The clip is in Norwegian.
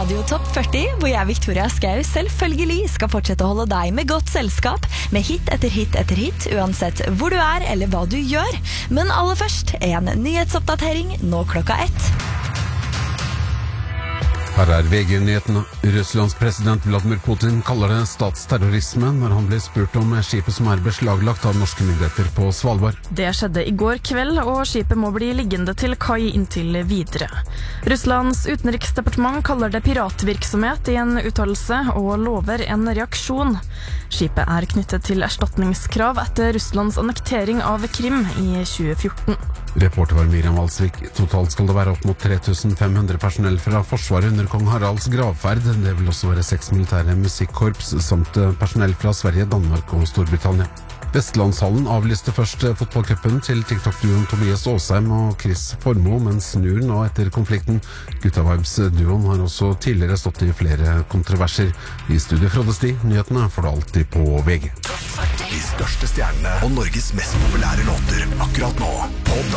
Radio Topp 40, hvor jeg, Victoria Skau, selvfølgelig skal fortsette å holde deg med godt selskap, med hit etter hit etter hit, uansett hvor du er eller hva du gjør. Men aller først, en nyhetsoppdatering nå 1:00. Her er VG-nyhetene. Russlands president Vladimir Putin kaller det statsterrorisme når han blir spurt om skipet som er beslaglagt av norske myndigheter på Svalbard. Det skjedde i går kveld, og skipet må bli liggende til kai inntil videre. Russlands utenriksdepartement kaller det piratvirksomhet i en uttalelse og lover en reaksjon. Skipet er knyttet til erstatningskrav etter Russlands annektering av Krim i 2014. Reporter var Miriam Walsvik. Totalt skal det være opp mot 3500 personell fra Forsvaret under kong Haralds gravferd. Det vil også være 6 militære musikkorps samt personell fra Sverige, Danmark og Storbritannia. Vestlandshallen avlyste først fotballcupen til TikTok-duoen Tobias Åsheim og Chris Formoe, men snur nå etter konflikten. Gutta Vibes-duoen har også tidligere stått i flere kontroverser. I studio Frode Sti, nyhetene får du alltid på VG. De største stjernene og Norges mest populære låter akkurat nå på